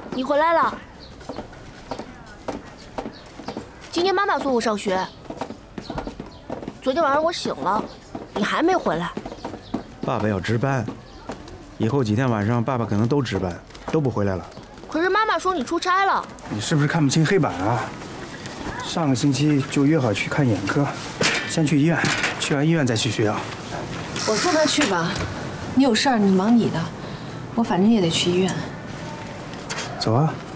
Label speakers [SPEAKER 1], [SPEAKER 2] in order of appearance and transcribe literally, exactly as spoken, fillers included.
[SPEAKER 1] 你回来了。今天妈妈送我上学。昨天晚上我醒了，你还没回来。
[SPEAKER 2] 爸爸要值班，以后几天晚上爸爸可能都值班，都不回来了。
[SPEAKER 1] 可是妈妈说你出差了。
[SPEAKER 3] 你是不是看不清黑板啊？上个星期就约好去看眼科，先去医院，去完医院再去学校。
[SPEAKER 4] 我送他去吧，你有事儿你忙你的，我反正也得去医院。
[SPEAKER 3] 走啊。